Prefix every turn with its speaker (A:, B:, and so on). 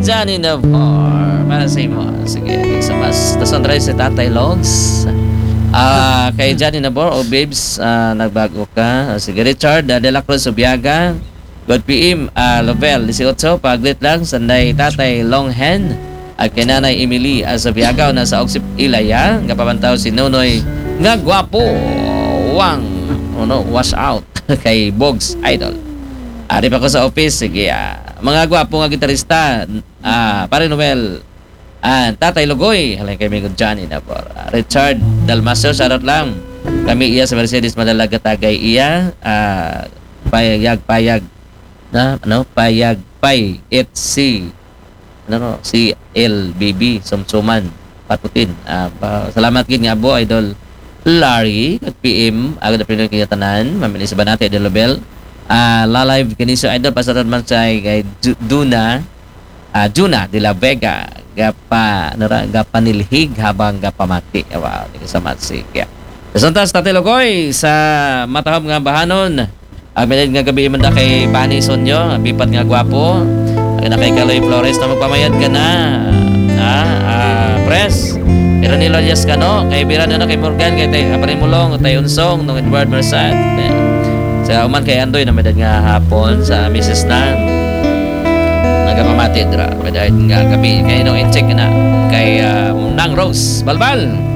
A: Johnny Navor. Para sa imo. Sige, sa mas tasandray si Tatay Logs. Kay Johnny Nabor o Babes, nagbago ka. Sige, Richard De La Cruz Subiaga. Good PM, Lovell 18, paglit lang sanday Tatay Longhen at kay Nanay Emily Subiaga na sa Oxip Ilaya. Kapamantaw si Nonoy nga gwapo wang wash out kay Bogs Idol. Ari pa ko sa office. Sige, mga gwapo nga gitarista, pare Noel, Tatay Lugoy, halay kay Migo Johnny na po. Richard Dalmasio, shoutout lang. Kami iya sa Mercedes Madalaga tagay iya. Payag na payag si si LBB Sumsuman Patutin. Salamat gid nga bo Idol Larry at PM agad na pinagkitanan mamilis ba natin Idol Lobel. Live kaniso Idol pasarad man sa kay Juna de la Vega gapanilhig habang gapamati. Wow, di sa matsik. Kasuntas Tatay Lugoy sa matahab nga bahanon. Agmelid nga gabi man da kay Bani Sonyo, bipat nga gwapo. Na kay Kaloy Flores na magpamayad ka na. Press. Pero nilonyas ka no, kay Bira na kay Morgan, kay Tay Aparimulong, Tay Unsong, nung Edward Mersat. Sa uman kay Andoy na medad nga hapon sa Mrs. na nagapamati dra medad nga gabi kay no in-check na kay Nang Rose Balbal.